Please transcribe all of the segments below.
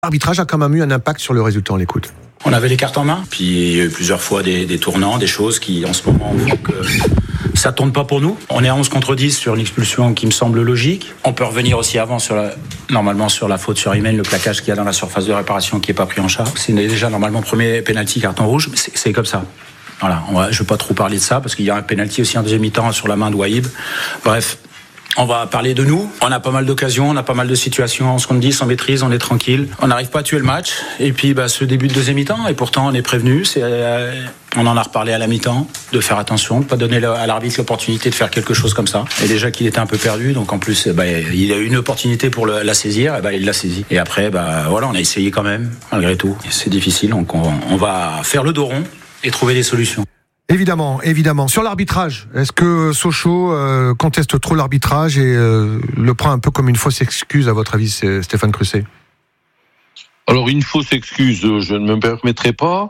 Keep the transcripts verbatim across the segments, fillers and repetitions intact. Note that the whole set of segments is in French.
L'arbitrage a quand même eu un impact sur le résultat, on l'écoute. On avait les cartes en main, puis il y a eu plusieurs fois des, des tournants, des choses qui en ce moment font que ça tourne pas pour nous. On est à onze contre dix sur l'expulsion qui me semble logique. On peut revenir aussi avant sur la, normalement sur la faute sur Imen, le plaquage qu'il y a dans la surface de réparation qui est pas pris en charge. C'est déjà normalement premier penalty, carton rouge, mais c'est, c'est comme ça. Voilà, on va, je ne veux pas trop parler de ça parce qu'il y a un penalty aussi en deuxième mi-temps sur la main de Waïb. Bref. On va parler de nous. On a pas mal d'occasions, on a pas mal de situations. En seconde dix, on maîtrise, on est tranquille. On n'arrive pas à tuer le match. Et puis, bah, ce début de deuxième mi-temps, et pourtant, on est prévenu. C'est, euh, on en a reparlé à la mi-temps, de faire attention, de pas donner à l'arbitre l'opportunité de faire quelque chose comme ça. Et déjà qu'il était un peu perdu, donc en plus, bah, il a eu une opportunité pour le, la saisir, et bah, il l'a saisie. Et après, bah, voilà, on a essayé quand même, malgré tout. C'est difficile, donc on, on va faire le dos rond et trouver des solutions. Évidemment, évidemment. Sur l'arbitrage, est-ce que Sochaux euh, conteste trop l'arbitrage et euh, le prend un peu comme une fausse excuse, à votre avis, c'est Stéphane Crusset ? Alors, une fausse excuse, je ne me permettrai pas.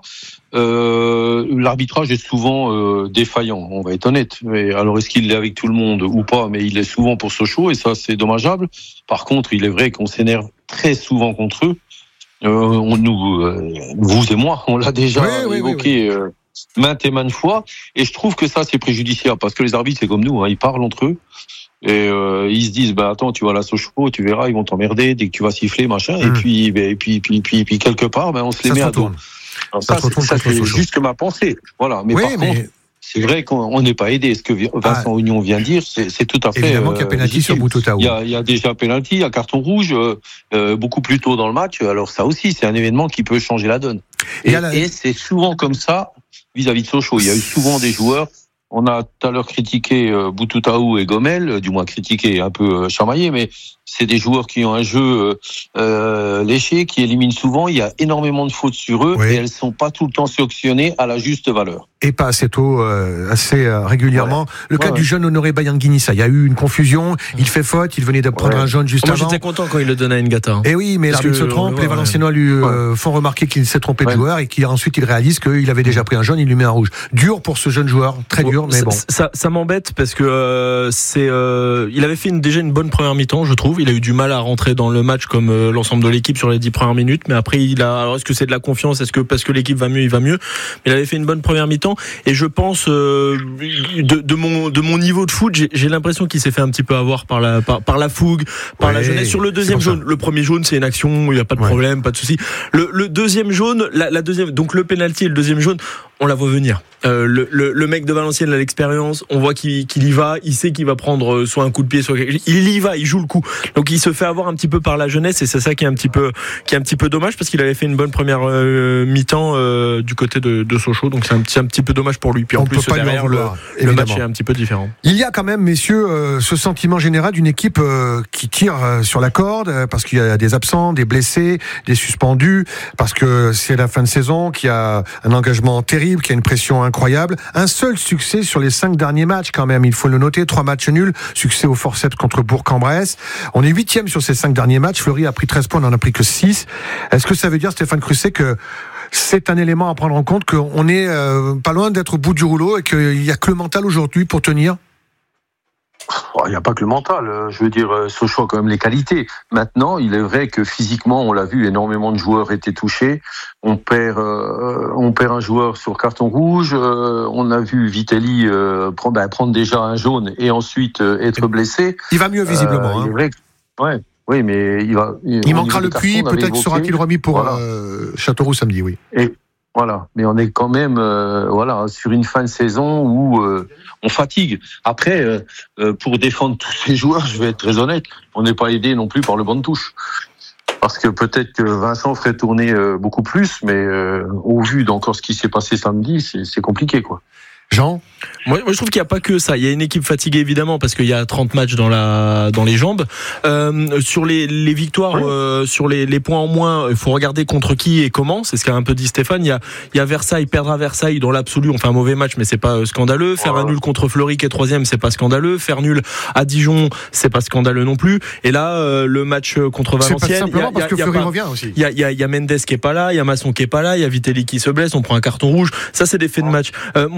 Euh, l'arbitrage est souvent euh, défaillant, on va être honnête. Mais alors, est-ce qu'il l'est avec tout le monde ou pas ? Mais il est souvent pour Sochaux et ça, c'est dommageable. Par contre, il est vrai qu'on s'énerve très souvent contre eux. Euh, on nous, euh, vous et moi, on l'a déjà oui, évoqué. Oui, oui, oui. Euh, maintes et maintes fois, et je trouve que ça c'est préjudiciable parce que les arbitres c'est comme nous, hein, ils parlent entre eux et euh, ils se disent bah attends tu vas à la Sochaux, tu verras ils vont t'emmerder dès que tu vas siffler machin mmh. et puis bah, et puis puis puis puis quelque part ben on se les ça met à dos. Alors ça, ça, c'est, ça c'est juste ma pensée, voilà. Mais oui, par mais... contre c'est vrai qu'on n'est pas aidé. Ce que Vincent Oignon ah. vient de dire, c'est, c'est tout à fait. Évidemment euh, qu'il y a pénalty sur Boutoutaou. Il y a, il y a déjà pénalty, il y a carton rouge euh, euh, beaucoup plus tôt dans le match. Alors ça aussi, c'est un événement qui peut changer la donne. Et, et, la... et c'est souvent comme ça vis-à-vis de Sochaux. Il y a eu souvent des joueurs. On a tout à l'heure critiqué euh, Boutoutaou et Gomel, euh, du moins critiqué, un peu euh, chamaillé, mais c'est des joueurs qui ont un jeu euh, euh, léché, qui éliminent souvent. Il y a énormément de fautes sur eux oui. et elles sont pas tout le temps sanctionnées à la juste valeur. Et pas assez tôt, euh, assez euh, régulièrement. Ouais. Le cas ouais, du ouais. jeune Honoré Bayanguinissa, il y a eu une confusion. Il fait faute, il venait de prendre ouais. un jaune juste Moi, avant. Moi, j'étais content quand il le donnait à Ngata. Et oui, mais l'arbitre se trompe. Les Valenciennois lui euh, ouais. font remarquer qu'il s'est trompé ouais. de joueur et qu'ensuite il réalise qu'il avait déjà pris un jaune, il lui met un rouge. Dur pour ce jeune joueur, très dur, mais ça, bon. Ça, ça m'embête parce que euh, c'est, euh, il avait fait une, déjà une bonne première mi-temps, je trouve. Il a eu du mal à rentrer dans le match comme euh, l'ensemble de l'équipe sur les dix premières minutes, mais après il a. Alors est-ce que c'est de la confiance ? Est-ce que parce que l'équipe va mieux, il va mieux ? Mais il avait fait une bonne première mi-temps et je pense euh, de, de mon de mon niveau de foot, j'ai, j'ai l'impression qu'il s'est fait un petit peu avoir par la par, par la fougue, par ouais, la jeunesse. Sur le deuxième jaune, le premier jaune c'est une action, il y a pas de ouais. problème, pas de souci. Le, le deuxième jaune, la, la deuxième, donc le penalty et le deuxième jaune, on la voit venir. Euh, le, le, le mec de Valenciennes a l'expérience, on voit qu'il, qu'il y va, il sait qu'il va prendre soit un coup de pied, soit il y va, il joue le coup. Donc il se fait avoir un petit peu par la jeunesse et c'est ça qui est un petit peu, qui est un petit peu dommage parce qu'il avait fait une bonne première euh, mi-temps euh, du côté de, de Sochaux, donc c'est un petit, un petit peu dommage pour lui. Puis on en plus derrière le, le match est un petit peu différent. Il y a quand même, messieurs, euh, ce sentiment général d'une équipe euh, qui tire euh, sur la corde euh, parce qu'il y a des absents, des blessés, des suspendus, parce que c'est la fin de saison, qu'il y a un engagement terrible, qu'il y a une pression incroyable. Un seul succès sur les cinq derniers matchs quand même, il faut le noter, trois matchs nuls, succès au forceps contre Bourg-en-Bresse. On est huitième sur ces cinq derniers matchs, Fleury a pris treize points, on n'en a pris que six. Est-ce que ça veut dire, Stéphane Crusset, que c'est un élément à prendre en compte, qu'on est euh, pas loin d'être au bout du rouleau et qu'il n'y a que le mental aujourd'hui pour tenir ? Il n'y a pas que le mental, je veux dire, Sochaux a quand même les qualités. Maintenant, il est vrai que physiquement, on l'a vu, énormément de joueurs étaient touchés. On perd, euh, on perd un joueur sur carton rouge. Euh, on a vu Vitelli euh, prendre, ben, prendre déjà un jaune et ensuite euh, être blessé. Il va mieux visiblement. Euh, il est vrai que, ouais, oui, mais il va. Il, il manquera le puits, peut-être évoqué, sera-t-il remis pour voilà. euh, Châteauroux samedi, oui. Et, Voilà, mais on est quand même euh, voilà sur une fin de saison où euh, on fatigue. Après, euh, euh, pour défendre tous ces joueurs, je vais être très honnête, on n'est pas aidé non plus par le banc de touche. Parce que peut-être que Vincent ferait tourner euh, beaucoup plus, mais euh, au vu d'encore ce qui s'est passé samedi, c'est, c'est compliqué, quoi. Jean ? Moi, moi, je trouve qu'il n'y a pas que ça. Il y a une équipe fatiguée, évidemment, parce qu'il y a trente matchs dans la, dans les jambes. Euh, sur les, les victoires, oui. euh, sur les, les points en moins, il faut regarder contre qui et comment. C'est ce qu'a un peu dit Stéphane. Il y a, il y a Versailles, perdre à Versailles, dans l'absolu, on fait un mauvais match, mais c'est pas scandaleux. Faire voilà. un nul contre Fleury, qui est troisième, c'est pas scandaleux. Faire nul à Dijon, c'est pas scandaleux non plus. Et là, euh, le match contre Valenciennes. C'est pas simplement parce que Fleury revient aussi. Il y a, il y a, il y a Mendes qui est pas là, il y a Masson qui est pas là, il y a Vitelli qui se blesse, on prend un carton rouge. Ça, c'est des faits de match. Euh, moi, je trouve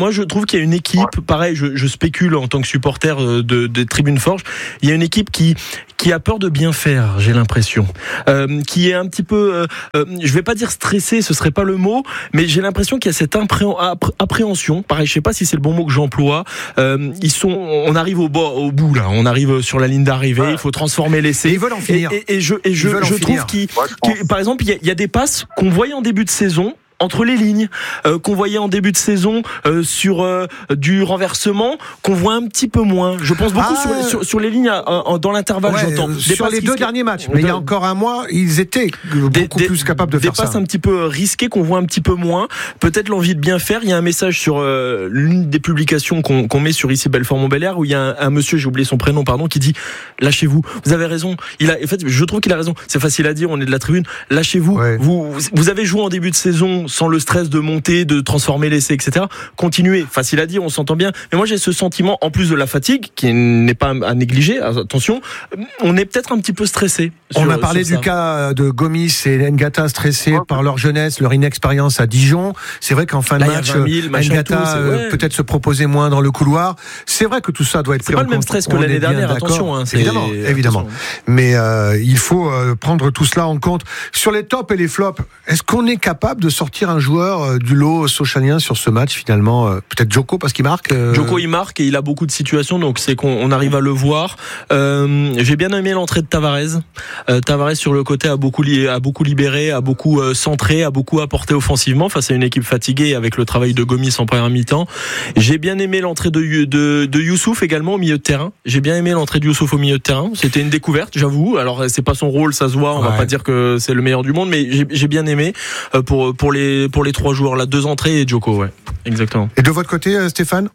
trouve qu'il y a une équipe, ouais. pareil, je, je spécule en tant que supporter de, de Tribune Forge, il y a une équipe qui qui a peur de bien faire, j'ai l'impression, euh, qui est un petit peu, euh, euh, je vais pas dire stressé, ce serait pas le mot, mais j'ai l'impression qu'il y a cette impré- appréhension. Pareil, je sais pas si c'est le bon mot que j'emploie. Euh, ils sont, on arrive au, bo- au bout là, on arrive sur la ligne d'arrivée. Ouais. Il faut transformer l'essai. Et ils veulent en finir. Et, et, et je, et je, je trouve qu'il, ouais, par exemple, il y, a, il y a des passes qu'on voyait en début de saison. Entre les lignes, euh, qu'on voyait en début de saison euh, sur euh, du renversement, qu'on voit un petit peu moins. Je pense beaucoup ah, sur, sur, sur les lignes à, à, dans l'intervalle, ouais, j'entends. Des sur les deux derniers matchs, mais il y a encore un mois, ils étaient beaucoup des, plus capables de faire ça. Des passes un petit peu risquées, qu'on voit un petit peu moins. Peut-être l'envie de bien faire. Il y a un message sur euh, l'une des publications qu'on, qu'on met sur ici Belfort-Montbéliard, où il y a un, un monsieur, j'ai oublié son prénom, pardon, qui dit « Lâchez-vous, vous avez raison ». Il a, en fait, je trouve qu'il a raison. C'est facile à dire, on est de la tribune. Lâchez-vous. Ouais. Vous, vous avez joué en début de saison sans le stress de monter, de transformer l'essai, et cetera. Continuez. Facile à dire, on s'entend bien. Mais moi, j'ai ce sentiment, en plus de la fatigue, qui n'est pas à négliger, attention, on est peut-être un petit peu stressé. On a parlé du cas de Gomis et Ngata stressés ouais. par leur jeunesse, leur inexpérience à Dijon. C'est vrai qu'en fin de Là, match, mille, Ngata tout, ouais. peut-être se proposer moins dans le couloir. C'est vrai que tout ça doit être pris en compte. C'est pas le même stress que l'année dernière, attention. Hein, évidemment, évidemment. Attention. Mais euh, il faut euh, prendre tout cela en compte. Sur les tops et les flops, est-ce qu'on est capable de sortir un joueur euh, du lot sochalien sur ce match finalement? euh, Peut-être Djoko parce qu'il marque euh... Djoko il marque et il a beaucoup de situations, donc c'est qu'on on arrive à le voir. Euh, j'ai bien aimé l'entrée de Tavares. Euh, Tavares sur le côté a beaucoup, li- a beaucoup libéré, a beaucoup euh, centré, a beaucoup apporté offensivement face à une équipe fatiguée avec le travail de Gomis en première mi-temps. J'ai bien aimé l'entrée de, de, de Youssouf également au milieu de terrain. J'ai bien aimé l'entrée de Youssouf au milieu de terrain. C'était une découverte, j'avoue. Alors c'est pas son rôle, ça se voit. On ouais. va pas dire que c'est le meilleur du monde, mais j'ai, j'ai bien aimé euh, pour pour les pour les trois joueurs là, deux entrées et Djoko, ouais, exactement. Et de votre côté, euh, Stéphane?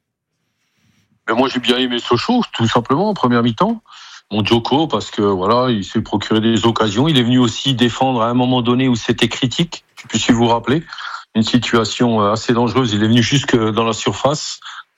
Mais moi j'ai bien aimé Sochaux, tout simplement en première mi-temps. Mon Djoko, parce que voilà, il s'est procuré des occasions. Il est venu aussi défendre à un moment donné où c'était critique. Je ne sais plus si vous vous rappelez, une situation assez dangereuse. Il est venu jusque dans la surface.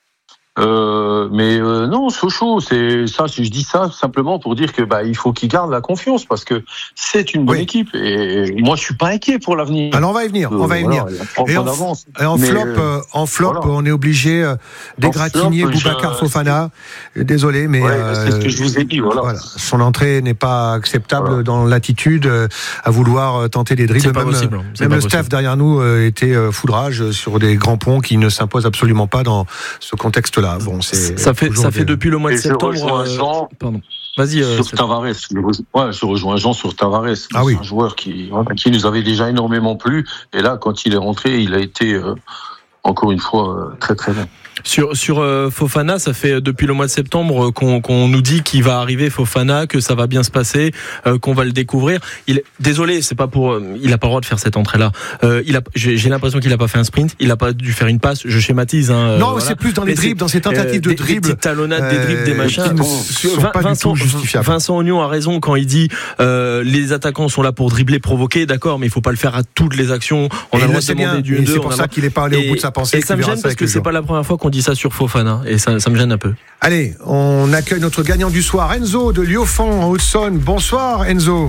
Euh, mais euh, non, Sochaux, c'est ça. Je dis ça simplement pour dire que bah il faut qu'il garde la confiance parce que c'est une bonne oui. équipe et moi je suis pas inquiet pour l'avenir. Alors on va y venir, on va y venir. Voilà, et, en, et en mais flop, euh, en flop, voilà. on est obligé euh, d'égratigner Boubacar je... Fofana. Désolé, mais ouais, euh, c'est ce que je vous ai dit. Voilà. voilà. Son entrée n'est pas acceptable voilà. dans l'attitude euh, à vouloir tenter des dribbles. C'est pas même possible. C'est même pas le possible. staff derrière nous euh, était euh, foudrage sur des grands ponts qui ne s'imposent absolument pas dans ce contexte-là. Bon, c'est ça fait ça des... fait depuis le mois de Et septembre. Je rejoins Jean, euh... Pardon. Vas-y. Euh, sur Tavares. Ouais, je rejoins Jean sur Tavares. Ah oui. C'est un joueur qui qui nous avait déjà énormément plu. Et là, quand il est rentré, il a été euh, encore une fois euh, très très bien. Sur sur euh, Fofana, ça fait depuis le mois de septembre qu'on, qu'on nous dit qu'il va arriver Fofana, que ça va bien se passer, euh, qu'on va le découvrir. Il, désolé, c'est pas pour, euh, il a pas le droit de faire cette entrée-là. Euh, il a, j'ai, j'ai l'impression qu'il a pas fait un sprint, il a pas dû faire une passe. Je schématise. Hein, euh, non, voilà. c'est plus dans les dribbles, dans ces tentatives euh, de dribbles, des, des talonnades, des dribbles, des machins. Qui ne sont pas Vincent, du tout justifiables. Vincent Ognon a raison quand il dit euh, les attaquants sont là pour dribbler, provoquer, d'accord, mais il faut pas le faire à toutes les actions. On et a le droit de demander du deux. C'est pour ça qu'il est pas allé au bout de sa pensée. Et ça me gêne parce que c'est pas la première fois qu'on dit ça sur Fofana. Et ça, ça me gêne un peu. Allez, on accueille notre gagnant du soir, Enzo de Liofan en Haute-Saône. Bonsoir Enzo.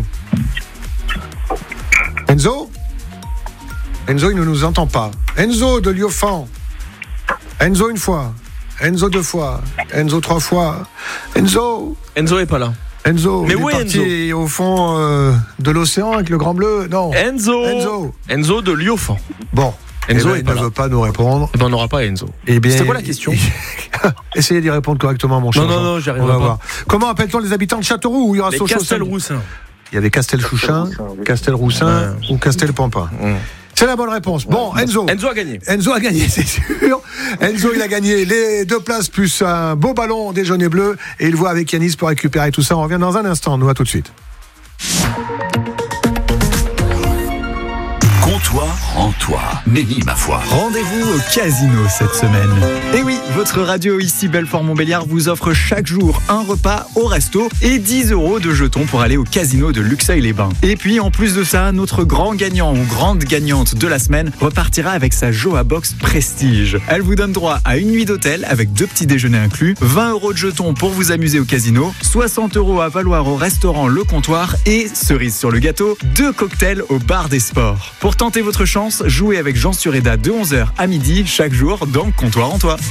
Enzo Enzo, il ne nous entend pas. Enzo de Liofan. Enzo une fois. Enzo deux fois. Enzo trois fois. Enzo Enzo est pas là. Enzo, mais il où est parti Enzo au fond euh, de l'océan avec le grand bleu. Non. Enzo Enzo, Enzo de Liofan. Bon. Enzo eh ben, il ne veut pas nous répondre. Eh ben, on n'aura pas Enzo. Eh bien, c'était quoi la question? Essayez d'y répondre correctement, mon cher. Non, non, non, j'y arriverai pas. Voir. Comment appelle-t-on les habitants de Châteauroux où il y aura les Sochaux? Castelroussin. Il y avait Castelchouchin, Castelroussin ouais. ou Castelpampin. Mmh. C'est la bonne réponse. Bon, ouais. Enzo. Enzo a gagné. Enzo a gagné, c'est sûr. Enzo, il a gagné les deux places plus un beau ballon des jaunes et bleus. Et il voit avec Yanis pour récupérer tout ça. On revient dans un instant. Nous, à tout de suite. Comptoir en toi, Nenny ma foi. Rendez-vous au casino cette semaine. Et oui, votre radio ici Belfort-Montbéliard vous offre chaque jour un repas au resto et dix euros de jetons pour aller au casino de Luxeuil-les-Bains. Et puis en plus de ça, notre grand gagnant ou grande gagnante de la semaine repartira avec sa Joa Box Prestige. Elle vous donne droit à une nuit d'hôtel avec deux petits déjeuners inclus, vingt euros de jetons pour vous amuser au casino, soixante euros à valoir au restaurant Le Comptoir et, cerise sur le gâteau, deux cocktails au bar des sports. Pour tenter votre chance, rencontre jouée avec Jean Sureda de onze heures à midi chaque jour dans Comptoir en Toi.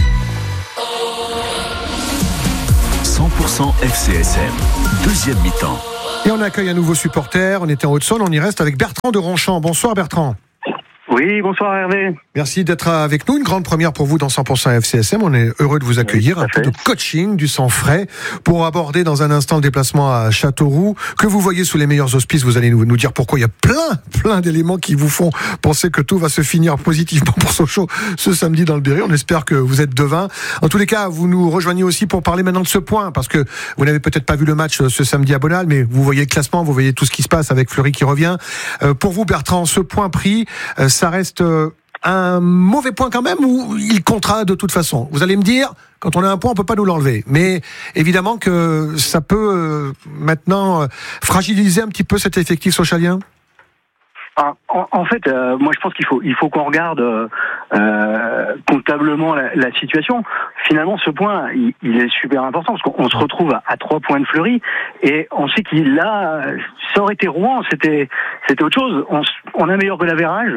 cent pour cent F C S M, deuxième mi-temps. Et on accueille un nouveau supporter. On était en Haute-Saône, on y reste avec Bertrand de Ronchamp. Bonsoir Bertrand. Oui, bonsoir Hervé. Merci d'être avec nous. Une grande première pour vous dans cent pour cent F C S M. On est heureux de vous accueillir. Oui, un peu de coaching, du sang frais, pour aborder dans un instant le déplacement à Châteauroux, que vous voyez sous les meilleurs auspices. Vous allez nous, nous dire pourquoi il y a plein, plein d'éléments qui vous font penser que tout va se finir positivement pour Sochaux ce samedi dans le Berry. On espère que vous êtes devin. En tous les cas, vous nous rejoignez aussi pour parler maintenant de ce point, parce que vous n'avez peut-être pas vu le match ce samedi à Bonal, mais vous voyez le classement, vous voyez tout ce qui se passe avec Fleury qui revient. Euh, pour vous, Bertrand, ce point pris, euh, ça reste euh, un mauvais point quand même, ou il comptera de toute façon? Vous allez me dire, quand on a un point, on peut pas nous l'enlever. Mais évidemment que ça peut euh, maintenant euh, fragiliser un petit peu cet effectif sochalien. Ah, en, en fait, euh, moi je pense qu'il faut il faut qu'on regarde euh, euh, comptablement la, la situation. Finalement, ce point, il, il est super important parce qu'on se retrouve à, à trois points de Fleury et on sait qu'il a, ça aurait été Rouen, c'était c'était autre chose. On, on améliore de l'avérage.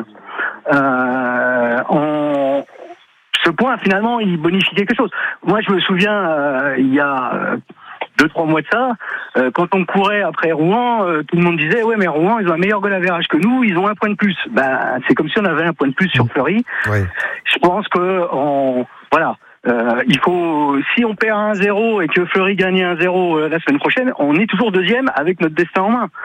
Euh, on, ce point, finalement, il bonifie quelque chose. Moi, je me souviens, euh, il y a euh, deux, trois mois de ça, euh, quand on courait après Rouen, euh, tout le monde disait, ouais, mais Rouen, ils ont un meilleur goal average que nous, ils ont un point de plus. Ben, c'est comme si on avait un point de plus sur Fleury. Oui. Je pense que, on, voilà. Euh, il faut, si on perd un zéro et que Fleury gagne un zéro euh, la semaine prochaine, on est toujours deuxième avec notre destin en main.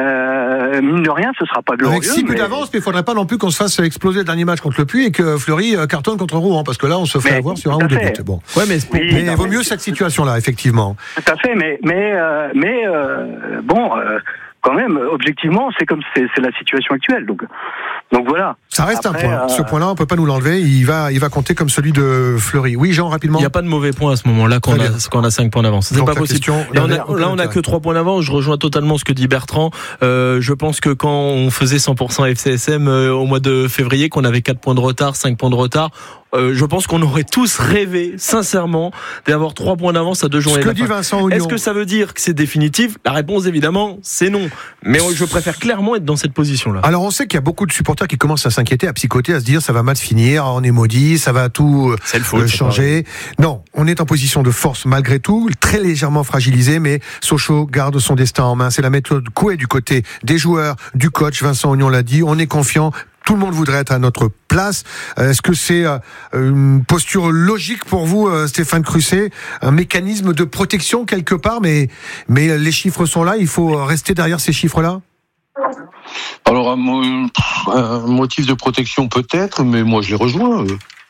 Euh, mine de rien, ce sera pas glorieux. Avec six buts mais... d'avance, mais il faudrait pas non plus qu'on se fasse exploser le dernier match contre le Puy et que Fleury cartonne contre Rouen, parce que là, on se fait mais, avoir sur un ou deux buts. Bon. Ouais, mais, oui, mais il vaut mais... mieux cette situation-là, effectivement. Tout à fait, mais mais euh, mais euh, bon. Euh, Quand même, objectivement, c'est comme c'est, c'est la situation actuelle. Donc, donc voilà. Ça reste Après, un point. euh... Ce point-là, on peut pas nous l'enlever. Il va, il va compter comme celui de Fleury. Oui, Jean, rapidement. Il n'y a pas de mauvais point à ce moment-là quand on a, quand on a cinq points d'avance. C'est donc pas possible. Question, là, on a, là, on a que trois points d'avance. Je rejoins totalement ce que dit Bertrand. Euh, je pense que quand on faisait cent pour cent F C S M euh, au mois de février, qu'on avait quatre points de retard, cinq points de retard, Euh, je pense qu'on aurait tous rêvé, sincèrement, d'avoir trois points d'avance à deux journées. Ce que dit Vincent Oignon. Est-ce que ça veut dire que c'est définitif? La réponse, évidemment, c'est non. Mais je préfère clairement être dans cette position-là. Alors, on sait qu'il y a beaucoup de supporters qui commencent à s'inquiéter, à psychoter, à se dire ça va mal finir, on est maudit, ça va tout c'est le faute, euh, changer. Non, on est en position de force malgré tout, très légèrement fragilisé, mais Sochaux garde son destin en main. C'est la méthode Coué du côté des joueurs, du coach. Vincent Oignon l'a dit, on est confiant. Tout le monde voudrait être à notre place. Est-ce que c'est une posture logique pour vous, Stéphane Crusset, un mécanisme de protection quelque part, mais, mais les chiffres sont là, il faut rester derrière ces chiffres-là? Alors, un, mo- un motif de protection peut-être, mais moi je les rejoins.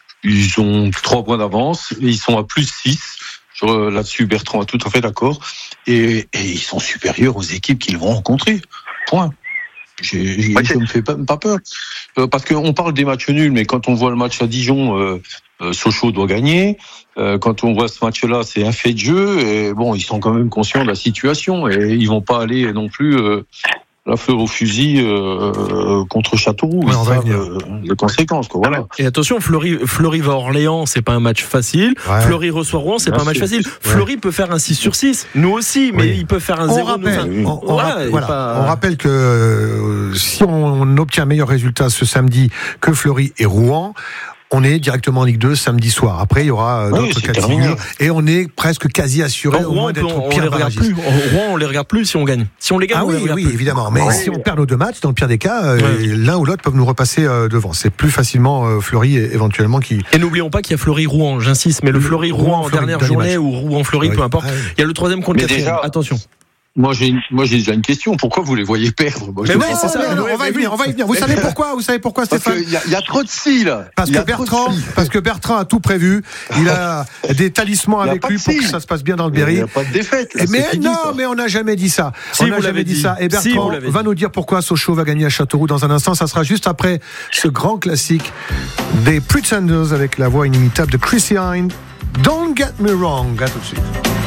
Ils ont trois points d'avance, et ils sont à plus six. Là-dessus, Bertrand est tout à fait d'accord. Et, et ils sont supérieurs aux équipes qu'ils vont rencontrer. Point. J'ai, j'ai, je ne me fais pas, pas peur. Euh, parce qu'on parle des matchs nuls, mais quand on voit le match à Dijon, euh, euh, Sochaux doit gagner. Euh, quand on voit ce match-là, c'est un fait de jeu. Et bon, ils sont quand même conscients de la situation. Et ils vont pas aller non plus euh, la fleur au fusil euh, contre Châteauroux. Ouais, on va savent, euh, les conséquences, quoi. Voilà. Et attention, Fleury, Fleury va à Orléans, c'est pas un match facile. Ouais. Fleury reçoit Rouen, c'est Bien pas un match sûr. facile. Ouais. Fleury peut faire un six sur six. Nous aussi, mais Oui. il peut faire un On zéro. rappelle, nous, on, on ouais, rappelle, et voilà, pas- on rappelle que euh, si on, on obtient un meilleur résultat ce samedi que Fleury et Rouen, on est directement en Ligue deux samedi soir. Après, il y aura euh, Oui, d'autres c'est cas de terminé. figure. Et on est presque quasi assuré Non, au Rouen, moins on, peut- d'être on pire les regarde barragiste. plus. Rouen, on les regarde plus si on gagne. Si on les gagne, Ah on les oui, regarde oui, plus. évidemment. Mais Ouais. si on perd nos deux matchs, dans le pire des cas, euh, Ouais. l'un ou l'autre peuvent nous repasser euh, devant. C'est plus facilement euh, Fleury é- éventuellement qui. Et n'oublions pas qu'il y a Fleury-Rouen, j'insiste, mais le Le Fleury-Rouen en Rouen-Fleury, dernière dernier journée match. ou Rouen-Fleury, Oui. peu importe. Ah oui. Il y a le troisième contre Mais quatrième. déjà- Attention. Moi, j'ai, moi, j'ai déjà une question. Pourquoi vous les voyez perdre? Moi, je Mais ne oui, comprends c'est pas. ça. Non, non, on va y venir, on va y venir. Vous savez pourquoi Vous savez pourquoi, Parce Stéphane? qu'il y, a- il y a trop de si, là. Parce Il y que a trop de Bertrand, si. parce que Bertrand a tout prévu. Il a des talismans Il y a avec pas lui de pour que si. ça se passe bien dans le Il Berry. n'y a pas de défaite. là, Mais c'est fini, non, ça. mais on n'a jamais dit ça. Si, on n'a vous jamais l'avez dit dit. ça. Et Si, Bertrand vous l'avez va dit. nous dire pourquoi Sochaux va gagner à Châteauroux dans un instant. Ça sera juste après ce grand classique des Pretenders avec la voix inimitable de Chrissy Hynde. Don't get me wrong. À tout de suite.